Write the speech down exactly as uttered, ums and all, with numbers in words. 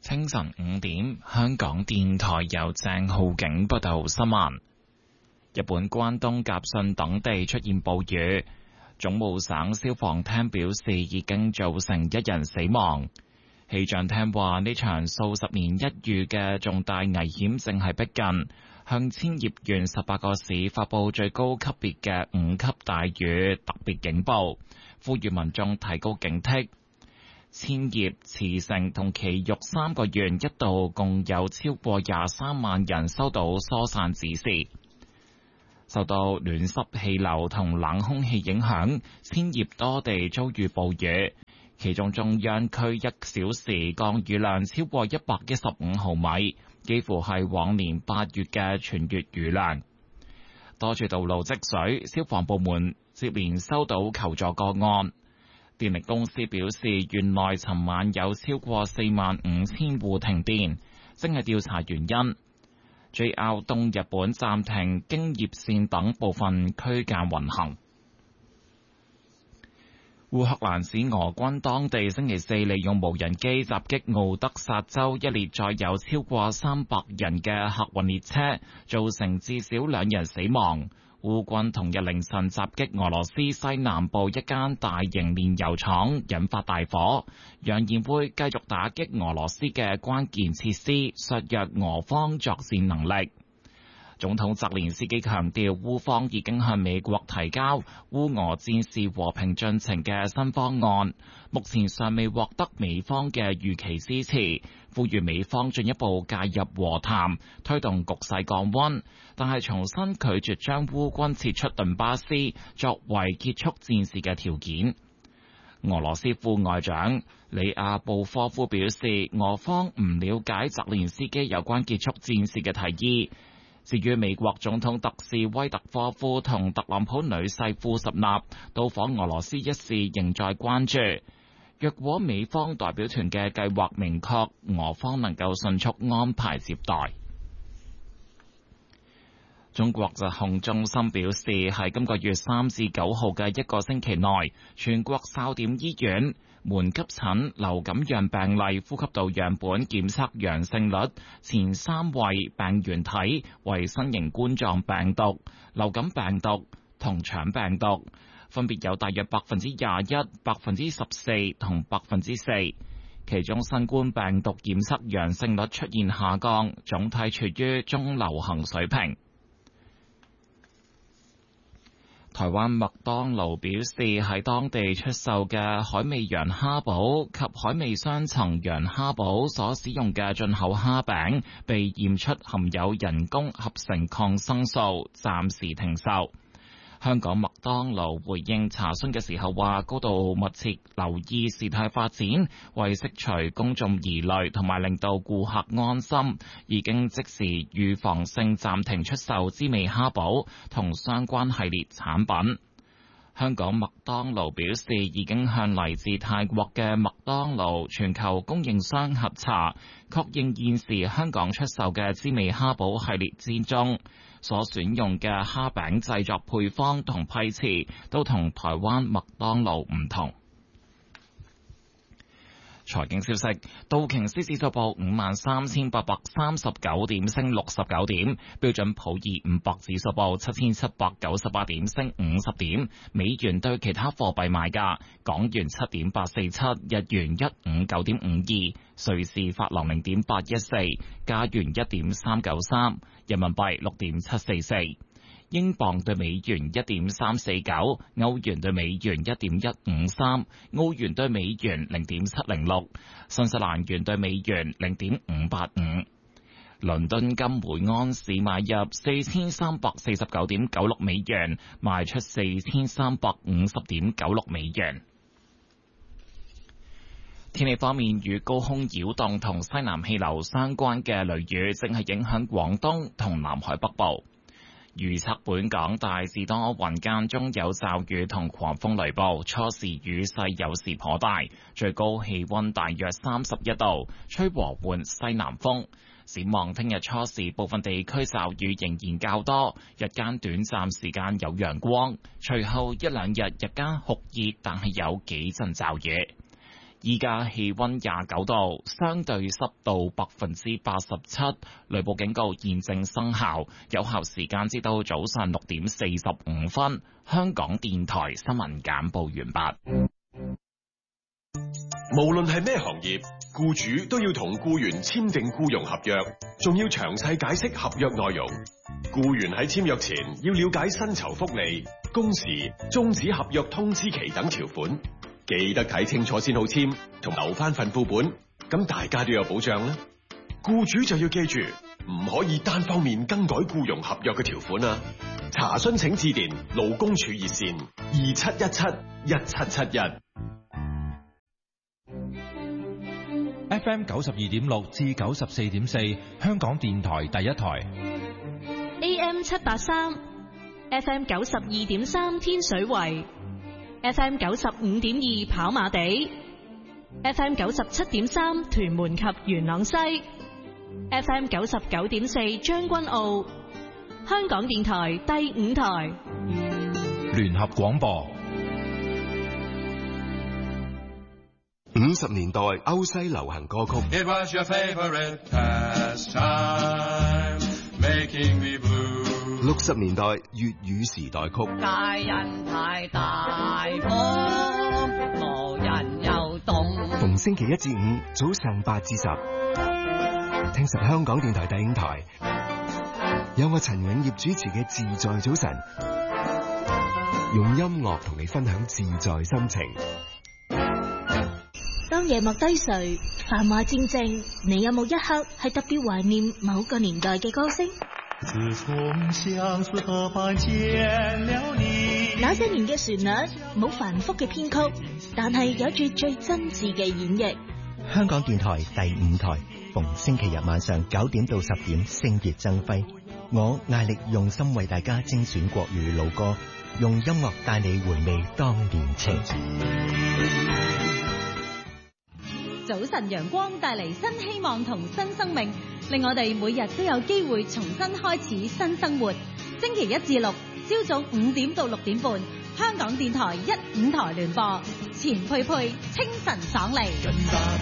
清晨五點，香港電台由鄭浩景報道新聞。日本關東甲信等地出現暴雨，總務省消防廳表示已經造成一人死亡。氣象廳話呢場數十年一遇嘅重大危險正係逼近，向千葉縣十八個市發佈最高級別嘅五級大雨特別警報，呼籲民眾提高警惕。千葉、茨城同埼玉三個縣一度共有超過廿三萬人收到疏散指示。受到暖濕氣流同冷空氣影響，千葉多地遭遇暴雨，其中中央區一小時降雨量超過一百一十五毫米，幾乎係往年八月嘅全月雨量。多處道路積水，消防部門接連收到求助個案。電力公司表示，縣內尋晚有超過四萬五千戶停電，正係調查原因。J R 東日本暫停京葉線等部分區間運行。烏克蘭指俄軍當地星期四利用無人機襲擊奧德薩州一列載有超過三百人嘅客運列車，造成至少兩人死亡。烏軍同日凌晨襲擊俄羅斯西南部一間大型煉油廠，引發大火，揚言會繼續打擊俄羅斯嘅關鍵設施，削弱俄方作戰能力。總統澤連斯基強調，烏方已經向美國提交烏俄戰事和平進程嘅新方案，目前尚未獲得美方嘅預期支持，呼籲美方進一步介入和談，推動局勢降溫，但係重新拒絕將烏軍撤出頓巴斯作為結束戰事嘅條件。俄羅斯副外長里亞布科夫表示，俄方唔了解澤連斯基有關結束戰事嘅提議。至於美國總統特使威特科夫同特朗普女婿庫什納到訪俄羅斯一事仍在關注。若果美方代表團嘅計劃明確，俄方能夠迅速安排接待。中國疾控中心表示，喺今個月三至九號嘅一個星期內，全國哨點醫院門急診流感樣病例呼吸道樣本檢測陽性率前三位病原體為新型冠狀病毒、流感病毒同腸病毒，分別有大約百分之廿一、百分之十四同百分之四。其中新冠病毒檢測陽性率出現下降，總體處於中流行水平。台灣麥當勞表示，喺當地出售嘅海味洋蝦堡及海味雙層洋蝦堡所使用嘅進口蝦餅被驗出含有人工合成抗生素，暫時停售。香港麥當勞回應查詢嘅時候話，高度密切留意事態發展，為釋除公眾疑慮同埋令到顧客安心，已經即時預防性暫停出售滋味蝦堡同相關系列產品。香港麥當勞表示，已經向嚟自泰國嘅麥當勞全球供應商核查，確認現時香港出售嘅滋味蝦堡系列之中所選用嘅蝦餅製作配方同批次都同台灣麥當勞唔同。財經消息，道瓊斯指數報五萬三千八百三十九點，升六十九點；標準普爾五百指數報七千七百九十八點，升五十點。美元對其他貨幣賣價：港元七點八四七，日元一五九點五二，瑞士法郎零點八一四，加元一點三九三，人民幣六點七四四。英鎊對美元一點三四九，歐元對美元一點一五三，澳元對美元零點七零六，新西蘭元對美元零點五八五。倫敦金每安士買入四千三百四十九點九六美元，賣出四千三百五十點九六美元。天氣方面，與高空擾動同西南氣流相關嘅雷雨正係影響廣東同南海北部。預測本港大致多雲，間中有驟雨同狂風雷暴，初時雨勢有時頗大，最高氣溫大約三十一度，吹和緩西南風。展望聽日初時部分地區驟雨仍然較多，日間短暫時間有陽光，隨後一兩日日間酷熱，但係有幾陣驟雨。 依家氣溫廿九度，相對濕度百分之八十七，雷暴警告現正生效，有效時間至到早上六點四十五分。香港電台新聞簡報完畢。 無論係咩行業，僱主都要同僱員簽訂僱傭合約，仲要詳細解釋合約內容。僱員喺簽約前要了解薪酬福利、工時、終止合約通知期等條款，記得睇清楚先好簽，同留翻份副本，咁大家都有保障啦。僱主就要記住，唔可以單方面更改僱傭合約嘅條款啊！查詢請致電勞工處熱線二七一七一七七一。 F M 九十二點六至九十四點四，香港電台第一台。 A M 七八三，F M 九十二點三天水圍，F M 九十五點二跑馬地，F M 九十七點三屯門及元朗西，F M 九十九點四將軍澳。香港電台第五台聯合廣播。 五十年代歐西流行歌曲。It was your favorite pastime, making me blue。六十年代粵語時代曲。 大人太大風，無人又懂。 逢星期一至五早上八至十，聽實香港電台第五台，有我陳永業主持嘅自在早晨，用音樂同你分享自在心情。 當夜幕低垂，繁華漸靜，你有冇一刻係特別懷念某個年代嘅歌聲？ 自從相思河畔見了你， 那些年嘅旋律冇繁複嘅編曲，但係有住最真摯嘅演繹。 香港電台第五台，逢星期日晚上九點到十點，星月爭輝，我艾力用心為大家精選國語老歌，用音樂帶你回味當年情。 早晨陽光帶嚟新希望同新生命，令我哋每日都有機會重新開始新生活。星期一至六朝早五點到六點半，香港電台一五台聯播，錢佩佩清晨爽利。